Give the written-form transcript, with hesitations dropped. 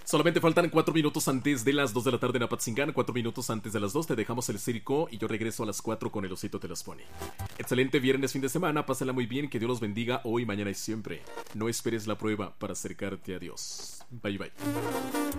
Solamente faltan 4 minutos antes de las 2 de la tarde en Apatzingán. 4 minutos antes de las 2 te dejamos el circo y yo regreso a las 4 con el Osito Te Las Pone. Excelente viernes, fin de semana. Pásala muy bien. Que Dios los bendiga hoy, mañana y siempre. No esperes la prueba para acercarte a Dios. Bye, bye.